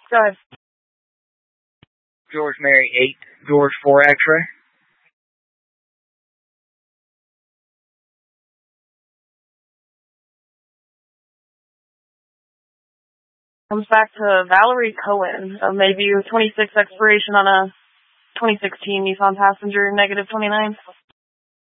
Go ahead. George Mary 8, George 4 X-ray. Comes back to Valerie Cohen of Mayview, 26 expiration on a 2016 Nissan Passenger, -29.